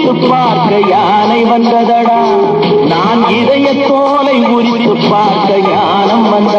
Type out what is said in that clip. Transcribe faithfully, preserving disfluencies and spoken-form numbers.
உரித்து பார்க்க யானை வந்ததடா நான் இதய தோலை உரித்து பார்க்க ஞானம் வந்த